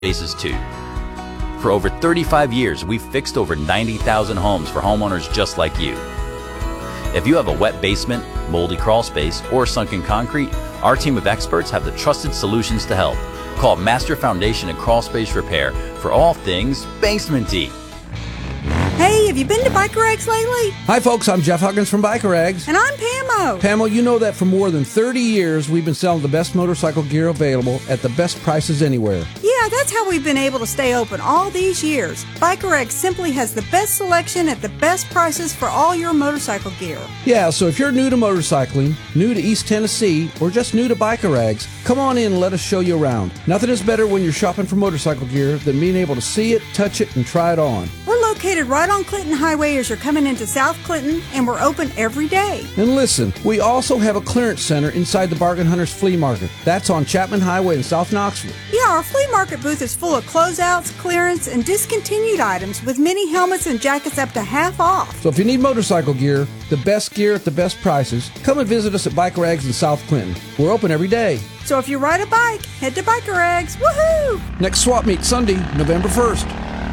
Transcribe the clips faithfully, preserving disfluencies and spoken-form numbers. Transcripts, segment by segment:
spaces too. For over thirty-five years, we've fixed over ninety thousand homes for homeowners just like you. If you have a wet basement, moldy crawl space, or sunken concrete, our team of experts have the trusted solutions to help. Call Master Foundation and Crawl Space Repair for all things basement-y. Hey, have you been to Biker Eggs lately? Hi, folks. I'm Jeff Huggins from Biker Eggs. And I'm Pamo. Pamo, you know that for more than thirty years, we've been selling the best motorcycle gear available at the best prices anywhere. Yeah, that's how we've been able to stay open all these years. Biker Eggs simply has the best selection at the best prices for all your motorcycle gear. Yeah, so if you're new to motorcycling, new to East Tennessee, or just new to Biker Eggs, come on in and let us show you around. Nothing is better when you're shopping for motorcycle gear than being able to see it, touch it, and try it on. We're located right on Clinton Highway as you're coming into South Clinton, and we're open every day. And listen, we also have a clearance center inside the Bargain Hunters Flea Market. That's on Chapman Highway in South Knoxville. Yeah, our flea market booth is full of closeouts, clearance, and discontinued items with many helmets and jackets up to half off. So if you need motorcycle gear, the best gear at the best prices, come and visit us at Biker Eggs in South Clinton. We're open every day. So if you ride a bike, head to Biker Eggs. Woohoo! Next swap meet Sunday, November first.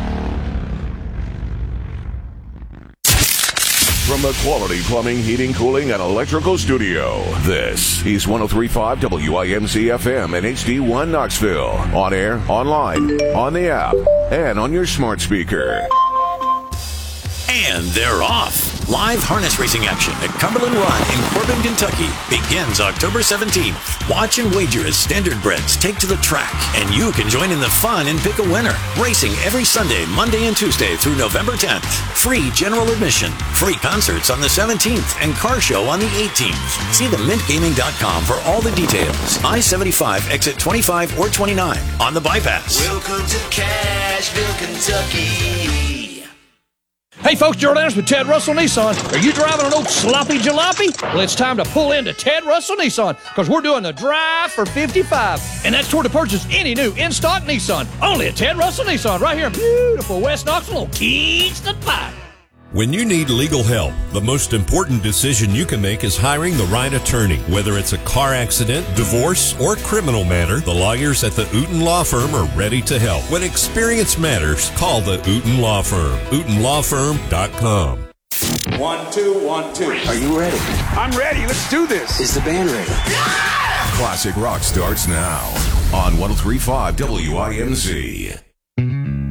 From the Quality Plumbing, Heating, Cooling, and Electrical Studio, this is one oh three point five W I M C F M and H D one Knoxville. On air, online, on the app, and on your smart speaker. And they're off. Live harness racing action at Cumberland Run in Corbin, Kentucky begins October seventeenth. Watch and wager as standardbreds take to the track, and you can join in the fun and pick a winner. Racing every Sunday, Monday, and Tuesday through November tenth. Free general admission. Free concerts on the seventeenth and car show on the eighteenth. See the mint gaming dot com for all the details. I seventy-five, exit twenty-five or twenty-nine on the bypass. Welcome to Cashville, Kentucky. Hey folks, Gerald Anderson with Ted Russell Nissan. Are you driving an old sloppy jalopy? Well, it's time to pull into Ted Russell Nissan because we're doing the Drive for fifty-five. And that's toward to purchase any new in-stock Nissan. Only at Ted Russell Nissan right here in beautiful West Knoxville on Kingston Pike. When you need legal help, the most important decision you can make is hiring the right attorney. Whether it's a car accident, divorce, or criminal matter, the lawyers at the Ooten Law Firm are ready to help. When experience matters, call the Ooten Law Firm. Ooten Law Firm dot com. One, two, one, two. Are you ready? I'm ready. Let's do this. Is the band ready? Classic rock starts now on one oh three point five W I M C.